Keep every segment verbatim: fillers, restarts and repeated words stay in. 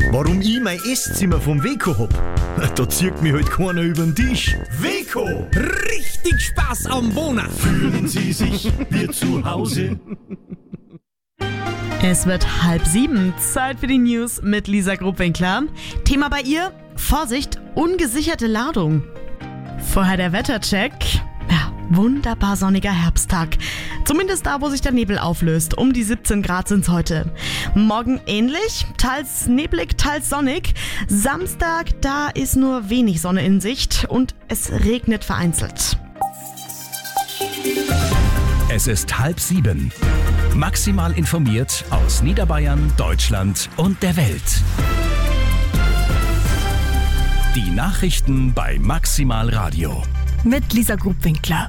Warum ich mein Esszimmer vom Weco hab? Da zieht mich halt keiner über den Tisch. Weco! Richtig Spaß am Wohnen. Fühlen Sie sich wie zu Hause? Es wird halb sieben. Zeit für die News mit Lisa Grubwinkler. Thema bei ihr: Vorsicht, ungesicherte Ladung. Vorher der Wettercheck. Ja, wunderbar sonniger Herbsttag. Zumindest da, wo sich der Nebel auflöst. Um die siebzehn Grad sind's heute. Morgen ähnlich, teils neblig, teils sonnig. Samstag, da ist nur wenig Sonne in Sicht und es regnet vereinzelt. Es ist halb sieben. Maximal informiert aus Niederbayern, Deutschland und der Welt. Die Nachrichten bei Maximal Radio. Mit Lisa Grubwinkler.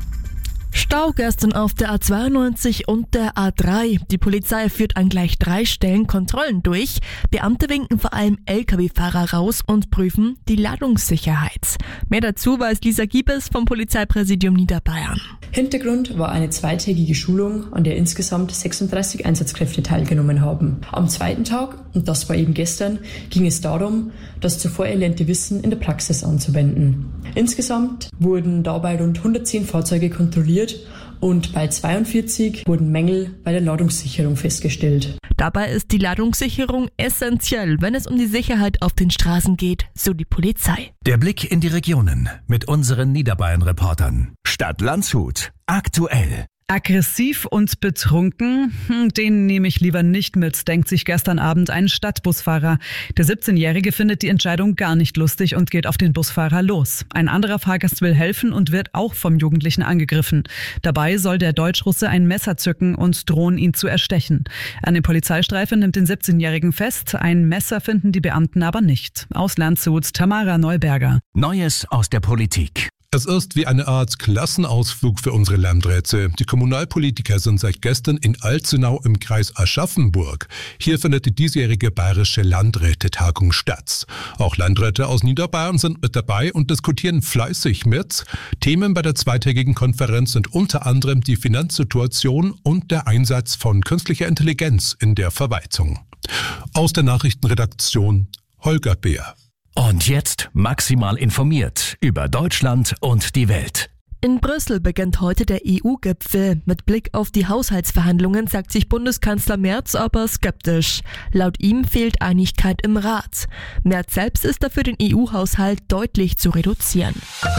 Stau gestern auf der A zweiundneunzig und der A drei. Die Polizei führt an gleich drei Stellen Kontrollen durch. Beamte winken vor allem L K W-Fahrer raus und prüfen die Ladungssicherheit. Mehr dazu weiß Lisa Giebes vom Polizeipräsidium Niederbayern. Hintergrund war eine zweitägige Schulung, an der insgesamt sechsunddreißig Einsatzkräfte teilgenommen haben. Am zweiten Tag, und das war eben gestern, ging es darum, das zuvor erlernte Wissen in der Praxis anzuwenden. Insgesamt wurden dabei rund hundertzehn Fahrzeuge kontrolliert und bei zweiundvierzig wurden Mängel bei der Ladungssicherung festgestellt. Dabei ist die Ladungssicherung essentiell, wenn es um die Sicherheit auf den Straßen geht, so die Polizei. Der Blick in die Regionen mit unseren Niederbayern-Reportern. Stadt Landshut. Aktuell. Aggressiv und betrunken? Den nehme ich lieber nicht mit, denkt sich gestern Abend ein Stadtbusfahrer. Der siebzehnjährige findet die Entscheidung gar nicht lustig und geht auf den Busfahrer los. Ein anderer Fahrgast will helfen und wird auch vom Jugendlichen angegriffen. Dabei soll der Deutschrusse ein Messer zücken und drohen, ihn zu erstechen. Eine Polizeistreife nimmt den siebzehnjährigen fest. Ein Messer finden die Beamten aber nicht. Aus Landshut, Tamara Neuberger. Neues aus der Politik. Es ist wie eine Art Klassenausflug für unsere Landräte. Die Kommunalpolitiker sind seit gestern in Alzenau im Kreis Aschaffenburg. Hier findet die diesjährige bayerische Landrätetagung statt. Auch Landräte aus Niederbayern sind mit dabei und diskutieren fleißig mit. Themen bei der zweitägigen Konferenz sind unter anderem die Finanzsituation und der Einsatz von künstlicher Intelligenz in der Verwaltung. Aus der Nachrichtenredaktion Holger Beer. Und jetzt maximal informiert über Deutschland und die Welt. In Brüssel beginnt heute der E U-Gipfel. Mit Blick auf die Haushaltsverhandlungen sagt sich Bundeskanzler Merz aber skeptisch. Laut ihm fehlt Einigkeit im Rat. Merz selbst ist dafür, den E U-Haushalt deutlich zu reduzieren.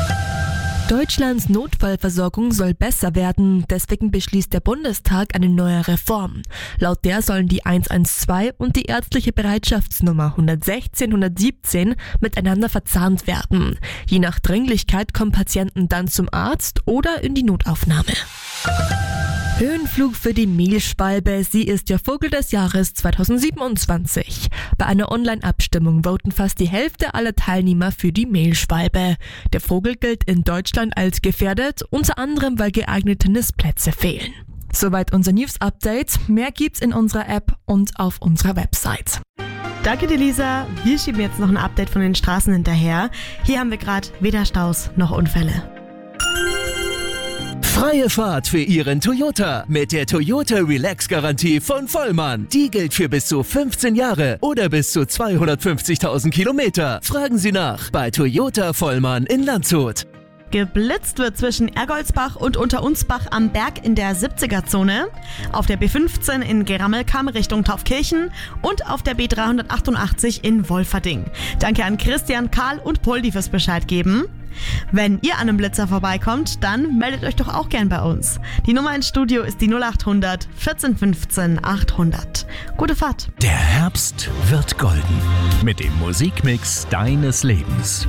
Deutschlands Notfallversorgung soll besser werden, deswegen beschließt der Bundestag eine neue Reform. Laut der sollen die eins eins zwei und die ärztliche Bereitschaftsnummer hundertsechzehn hundertsiebzehn miteinander verzahnt werden. Je nach Dringlichkeit kommen Patienten dann zum Arzt oder in die Notaufnahme. Höhenflug für die Mehlschwalbe. Sie ist der Vogel des Jahres zweitausendsiebenundzwanzig. Bei einer Online-Abstimmung voten fast die Hälfte aller Teilnehmer für die Mehlschwalbe. Der Vogel gilt in Deutschland als gefährdet, unter anderem weil geeignete Nistplätze fehlen. Soweit unser News-Update. Mehr gibt's in unserer App und auf unserer Website. Danke dir, Lisa. Wir schieben jetzt noch ein Update von den Straßen hinterher. Hier haben wir gerade weder Staus noch Unfälle. Freie Fahrt für Ihren Toyota mit der Toyota Relax-Garantie von Vollmann. Die gilt für bis zu fünfzehn Jahre oder bis zu zweihundertfünfzigtausend Kilometer. Fragen Sie nach bei Toyota Vollmann in Landshut. Geblitzt wird zwischen Ergoldsbach und Unterunsbach am Berg in der siebziger-Zone, auf der B fünfzehn in Gerammelkamm Richtung Taufkirchen und auf der B dreihundertachtundachtzig in Wolferding. Danke an Christian, Karl und Poldi fürs Bescheid geben. Wenn ihr an einem Blitzer vorbeikommt, dann meldet euch doch auch gern bei uns. Die Nummer ins Studio ist die null acht hundert vierzehn fünfzehn achthundert. Gute Fahrt. Der Herbst wird golden mit dem Musikmix deines Lebens.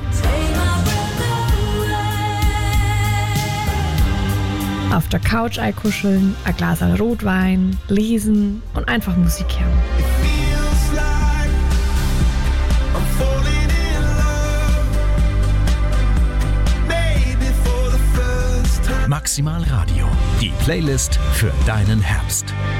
Auf der Couch einkuscheln, ein Glas Rotwein, lesen und einfach Musik hören. Maximal Radio, die Playlist für deinen Herbst.